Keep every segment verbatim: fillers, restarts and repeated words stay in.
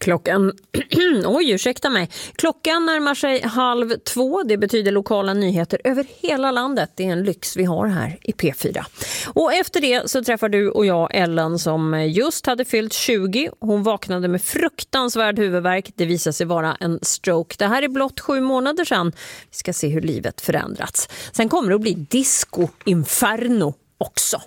Klockan, oj ursäkta mig, klockan närmar sig halv två, det betyder lokala nyheter över hela landet. Det är en lyx vi har här i P fyra. Och efter det så träffar du och jag Ellen som just hade fyllt tjugo. Hon vaknade med fruktansvärd huvudvärk, det visade sig vara en stroke. Det här är blott sju månader sedan. Vi ska se hur livet förändrats. Sen kommer det att bli disco inferno också.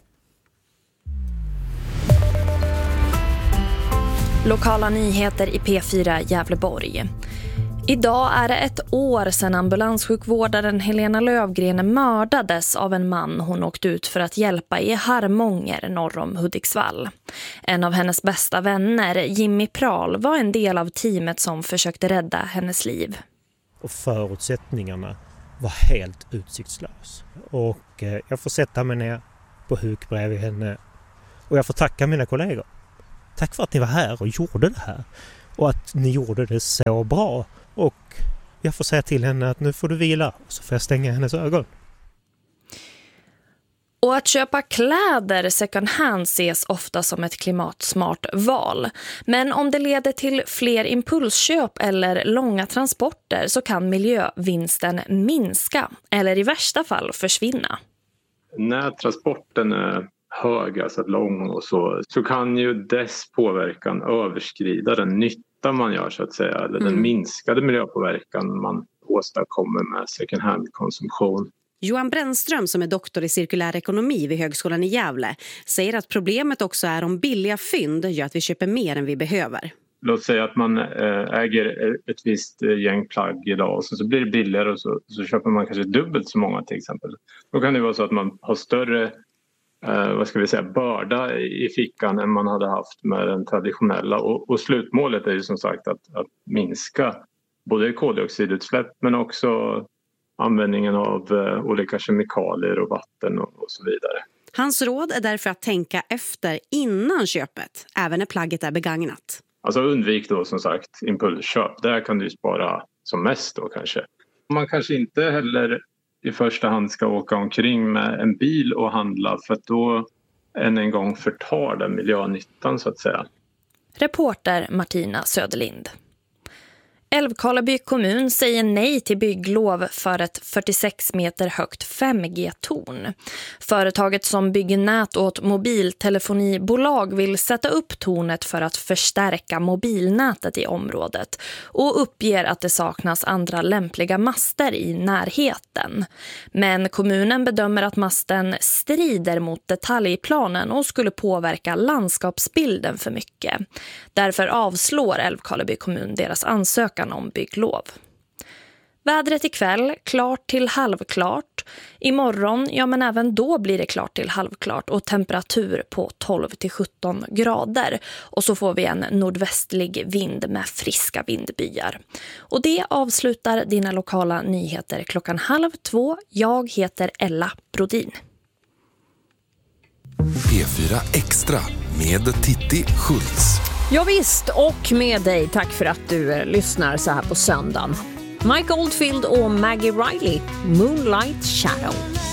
Lokala nyheter i P fyra Gävleborg. Idag är det ett år sedan ambulanssjukvårdaren Helena Lövgren mördades av en man hon åkt ut för att hjälpa i Harmånger norr om Hudiksvall. En av hennes bästa vänner, Jimmy Pral, var en del av teamet som försökte rädda hennes liv. Och förutsättningarna var helt utsiktslös. Och eh, jag får sätta mig ner på huk bredvid henne och jag får tacka mina kollegor. Tack för att ni var här och gjorde det här. Och att ni gjorde det så bra. Och jag får säga till henne att nu får du vila. Och så får jag stänga hennes ögon. Och att köpa kläder second hand ses ofta som ett klimatsmart val. Men om det leder till fler impulsköp eller långa transporter så kan miljövinsten minska. Eller i värsta fall försvinna. När transporten är hög, alltså lång och så, så kan ju dess påverkan överskrida den nytta man gör så att säga, eller mm. den minskade miljöpåverkan man åstadkommer med second hand-konsumtion. Johan Brännström som är doktor i cirkulär ekonomi vid Högskolan i Gävle säger att problemet också är om billiga fynd gör att vi köper mer än vi behöver. Låt säga att man äger ett visst gäng plagg idag och så blir det billigare och så, så köper man kanske dubbelt så många till exempel. Då kan det vara så att man har större Eh, vad ska vi säga, börda i fickan än man hade haft med den traditionella. Och, och slutmålet är ju som sagt att, att minska både koldioxidutsläpp men också användningen av eh, olika kemikalier och vatten och, och så vidare. Hans råd är därför att tänka efter innan köpet, även när plagget är begagnat. Alltså undvik då som sagt impulsköp. Där kan du spara som mest då kanske. Man kanske inte heller i första hand ska åka omkring med en bil och handla för att då än en gång förtar den miljönyttan så att säga. Reporter Martina Söderlind. Älvkarleby kommun säger nej till bygglov för ett fyrtiosex meter högt fem G-torn. Företaget som bygger nät åt mobiltelefonibolag vill sätta upp tornet för att förstärka mobilnätet i området och uppger att det saknas andra lämpliga master i närheten. Men kommunen bedömer att masten strider mot detaljplanen och skulle påverka landskapsbilden för mycket. Därför avslår Älvkarleby kommun deras ansökan om bygglov. Vädret ikväll, klart till halvklart. Imorgon, ja men även då blir det klart till halvklart och temperatur på tolv till sjutton grader. Och så får vi en nordvästlig vind med friska vindbyar. Och det avslutar dina lokala nyheter klockan halv två. Jag heter Ella Brodin. P fyra Extra med Titti Schultz. Ja visst, och med dig. Tack för att du lyssnar så här på söndagen. Mike Oldfield och Maggie Riley, Moonlight Shadow.